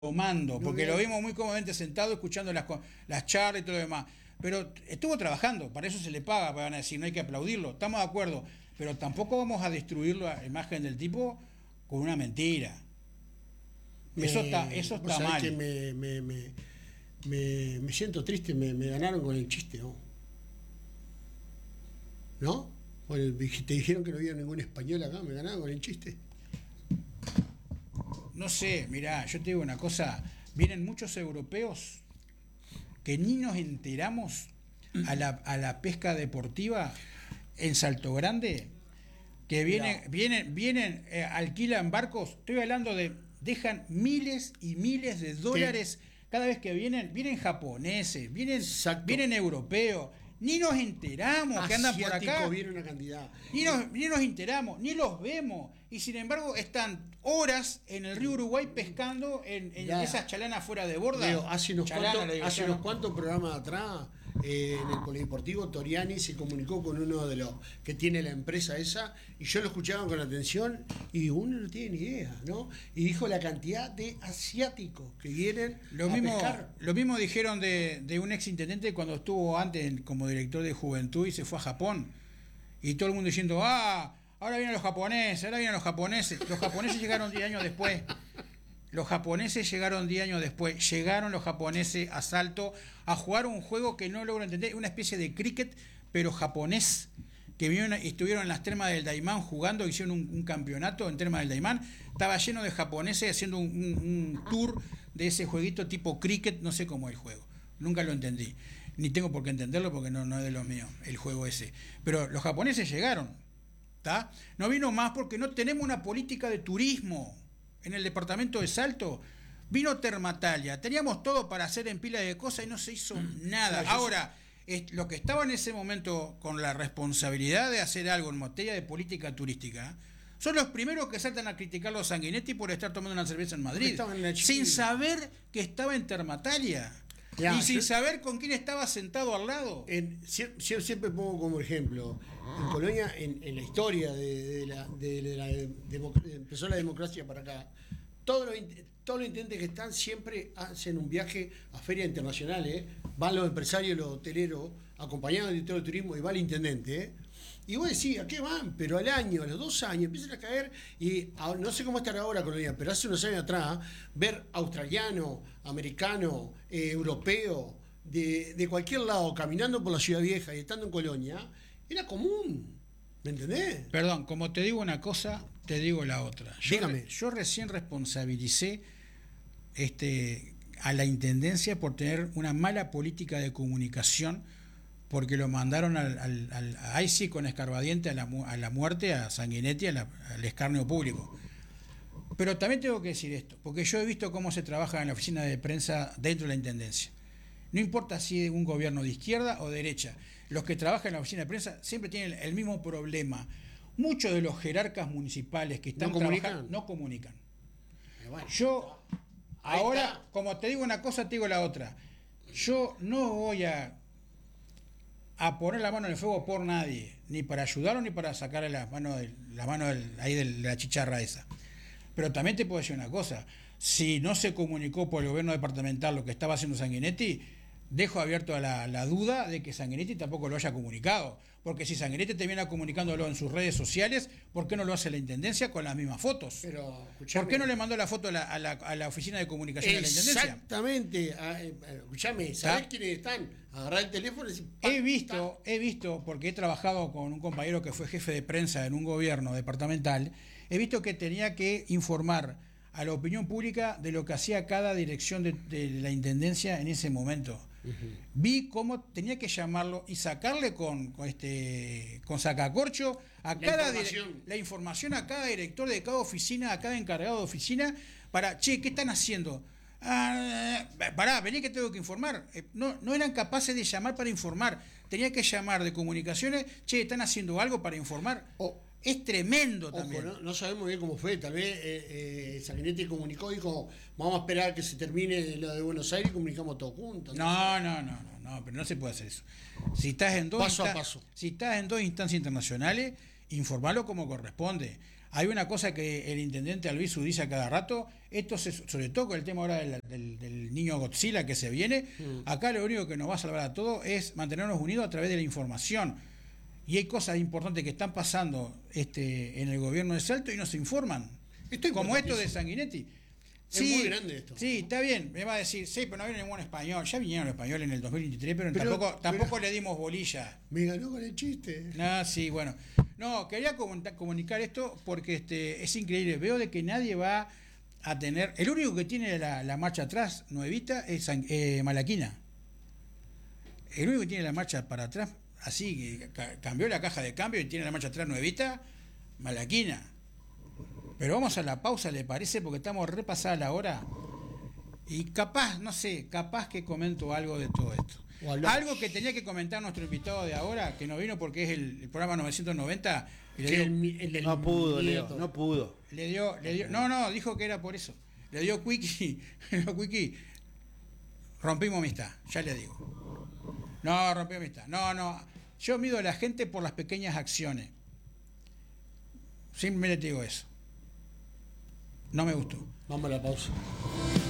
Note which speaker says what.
Speaker 1: tomando,
Speaker 2: No
Speaker 1: porque
Speaker 2: había-
Speaker 1: lo vimos muy cómodamente sentado escuchando las charlas y todo lo demás. Pero estuvo trabajando, para eso se le paga, van a decir, no hay que aplaudirlo, estamos de acuerdo, pero tampoco vamos a destruir la imagen del tipo con una mentira. Eso
Speaker 2: vos
Speaker 1: está
Speaker 2: sabés
Speaker 1: mal.
Speaker 2: que me siento triste, me ganaron con el chiste, ¿no? ¿No? Te dijeron que no había ningún español acá, me ganaron con el chiste.
Speaker 1: No sé, mirá, yo te digo una cosa, vienen muchos europeos que ni nos enteramos a la pesca deportiva en Salto Grande, que vienen, alquilan barcos, estoy hablando dejan miles y miles de dólares cada vez que vienen japoneses,
Speaker 2: Exacto.
Speaker 1: vienen europeos, ni nos enteramos que andan por acá.
Speaker 2: Viene una cantidad.
Speaker 1: Ni nos enteramos, ni los vemos. Y sin embargo están horas en el río Uruguay pescando en esas chalanas fuera de borda.
Speaker 2: Leo, hace unos
Speaker 1: Yo no.
Speaker 2: cuantos programas atrás, en el Polideportivo, Toriani se comunicó con uno de los que tiene la empresa esa, y yo lo escuchaba con atención, y uno no tiene ni idea, ¿no? Y dijo la cantidad de asiáticos que vienen a pescar.
Speaker 1: Lo mismo dijeron de un ex intendente cuando estuvo antes como director de juventud y se fue a Japón. Y todo el mundo diciendo, ahora vienen los japoneses, ahora vienen los japoneses. Los japoneses llegaron 10 años después. Los japoneses llegaron 10 años después. Llegaron los japoneses a Salto a jugar un juego que no logro entender, una especie de cricket, pero japonés, que estuvieron en las termas del Daimán jugando, hicieron un campeonato en termas del Daimán. Estaba lleno de japoneses haciendo un tour de ese jueguito tipo cricket, no sé cómo es el juego. Nunca lo entendí. Ni tengo por qué entenderlo porque no es de lo mío, el juego ese. Pero los japoneses llegaron, ¿está? No vino más porque no tenemos una política de turismo en el departamento de Salto. Vino Termatalia, teníamos todo para hacer en pila de cosas y no se hizo nada. Ahora, lo que estaba en ese momento con la responsabilidad de hacer algo en materia de política turística, son los primeros que saltan a criticar a los Sanguinetti por estar tomando una cerveza en Madrid, sin saber que estaba en Termatalia. Y sin saber con quién estaba sentado al lado.
Speaker 2: Yo siempre pongo como ejemplo, en Colonia, en la historia empezó la democracia para acá, todos los intendentes que están siempre hacen un viaje a ferias internacionales, van los empresarios, los hoteleros, acompañados del director de turismo, y va el intendente, y vos decís, ¿a qué van? Pero al año, a los 2 años, empiezan a caer, y no sé cómo estará ahora Colonia, pero hace unos años atrás, ver australiano, americano, europeo, de cualquier lado, caminando por la Ciudad Vieja y estando en Colonia, era común. ¿Me entendés?
Speaker 1: Perdón, como te digo una cosa, te digo la otra.
Speaker 2: Dígame.
Speaker 1: Yo recién responsabilicé a la intendencia por tener una mala política de comunicación, porque lo mandaron ahí sí con escarbadiente a la muerte, a Sanguinetti, al escarnio público. Pero también tengo que decir esto, porque yo he visto cómo se trabaja en la oficina de prensa dentro de la intendencia. No importa si es un gobierno de izquierda o de derecha, los que trabajan en la oficina de prensa siempre tienen el mismo problema. Muchos de los jerarcas municipales que están trabajando no comunican.
Speaker 2: Bueno,
Speaker 1: yo, ahora, como te digo una cosa, te digo la otra. Yo no voy a poner la mano en el fuego por nadie, ni para ayudarlo ni para sacarle las manos ahí de la chicharra esa. Pero también te puedo decir una cosa, si no se comunicó por el gobierno departamental lo que estaba haciendo Sanguinetti, dejo abierto a la duda de que Sanguinetti tampoco lo haya comunicado, porque si Sanguinetti termina comunicándolo en sus redes sociales, ¿por qué no lo hace la intendencia con las mismas fotos?
Speaker 2: Pero,
Speaker 1: ¿por qué no le mandó la foto a la oficina de comunicación de la intendencia?
Speaker 2: Exactamente. Escuchame, ¿sabés quiénes están? Agarrar el teléfono y decir,
Speaker 1: he visto, porque he trabajado con un compañero que fue jefe de prensa en un gobierno departamental, he visto que tenía que informar a la opinión pública de lo que hacía cada dirección de la intendencia en ese momento. Vi cómo tenía que llamarlo y sacarle con sacacorcho a la información a cada director de cada oficina, a cada encargado de oficina, para, ¿qué están haciendo? Vení que tengo que informar. No eran capaces de llamar para informar. Tenía que llamar de comunicaciones, ¿están haciendo algo para informar? Es tremendo también.
Speaker 2: No sabemos bien cómo fue. Tal vez Sanguinetti comunicó, dijo, vamos a esperar que se termine lo de Buenos Aires y comunicamos todos juntos.
Speaker 1: No, pero no se puede hacer eso. Si estás en dos
Speaker 2: paso a paso.
Speaker 1: Si estás en 2 instancias internacionales, informalo como corresponde. Hay una cosa que el intendente Albizu dice a cada rato, sobre todo con el tema ahora del niño Godzilla que se viene, acá lo único que nos va a salvar a todos es mantenernos unidos a través de la información. Y hay cosas importantes que están pasando en el gobierno de Salto y no se informan. Como esto de Sanguinetti.
Speaker 2: Es muy grande esto.
Speaker 1: Sí, está bien. Me va a decir, sí, pero no viene ningún español. Ya vinieron los españoles en el 2023, pero tampoco le dimos bolilla.
Speaker 2: Me ganó con el chiste.
Speaker 1: No, sí, bueno. No, quería comunicar esto porque es increíble. Veo de que nadie va a tener... El único que tiene la marcha atrás nuevita es Malaquina. El único que tiene la marcha para atrás, así, que cambió la caja de cambio y tiene la marcha atrás nuevita, Malaquina. Pero vamos a la pausa, ¿le parece? Porque estamos repasada la hora. Y capaz que comento algo de todo esto. Algo que tenía que comentar nuestro invitado de ahora, que no vino porque es el programa 990. Y
Speaker 3: no pudo, Leo, no pudo.
Speaker 1: Le dio, no, dijo que era por eso. Le dio Quickie, rompimos amistad, ya le digo. No, rompimos amistad. No, yo mido a la gente por las pequeñas acciones. Simplemente digo eso. No me gustó.
Speaker 2: Vamos a la pausa.